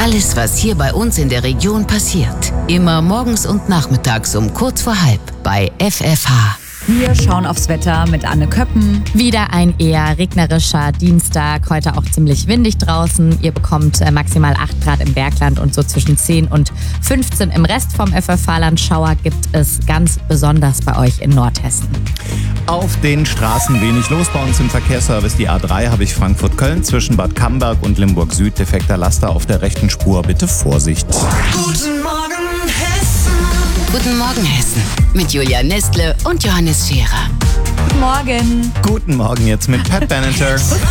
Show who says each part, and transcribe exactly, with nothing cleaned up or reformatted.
Speaker 1: Alles, was hier bei uns in der Region passiert. Immer morgens und nachmittags um kurz vor halb bei F F H.
Speaker 2: Wir schauen aufs Wetter mit Anne Köppen.
Speaker 3: Wieder ein eher regnerischer Dienstag, heute auch ziemlich windig draußen. Ihr bekommt äh, maximal acht Grad im Bergland und so zwischen zehn und fünfzehn im Rest vom F F H-Land. Schauer gibt es ganz besonders bei euch in Nordhessen.
Speaker 4: Auf den Straßen wenig los bei uns im Verkehrsservice. Die A drei habe ich Frankfurt-Köln zwischen Bad Camberg und Limburg Süd. Defekter Laster auf der rechten Spur. Bitte Vorsicht.
Speaker 5: Guten Morgen Hessen.
Speaker 1: Guten Morgen, Hessen. Mit Julia Nestle und Johannes Scherer.
Speaker 2: Guten Morgen.
Speaker 4: Guten Morgen jetzt mit Pat Benatar.